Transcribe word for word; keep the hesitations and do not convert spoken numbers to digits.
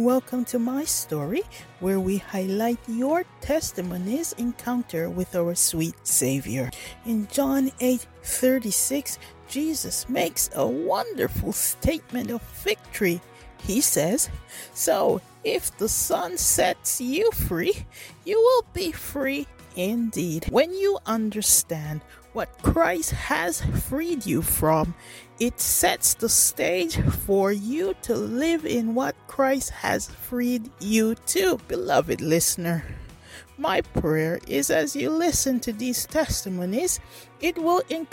welcome to my story, where we highlight your testimony's encounter with our sweet Savior. In John eight thirty-six, Jesus makes a wonderful statement of victory. He says, "So, if the Son sets you free, you will be free indeed." When you understand what Christ has freed you from, it sets the stage for you to live in what Christ has freed you to. Beloved listener, my prayer is as you listen to these testimonies, it will encourage